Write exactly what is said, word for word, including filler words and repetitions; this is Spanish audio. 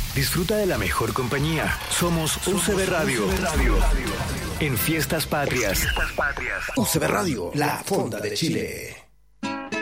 Disfruta de la mejor compañía. Somos U C B Radio. En Fiestas Patrias. U C B Radio, la fonda de Chile.